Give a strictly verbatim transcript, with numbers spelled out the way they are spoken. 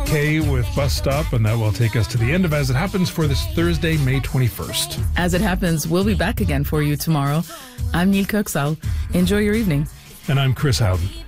Kay with Bus Stop, and that will take us to the end of As It Happens for this Thursday, May twenty-first. As It Happens, we'll be back again for you tomorrow. I'm Neil Kirksall. Enjoy your evening. And I'm Chris Howden.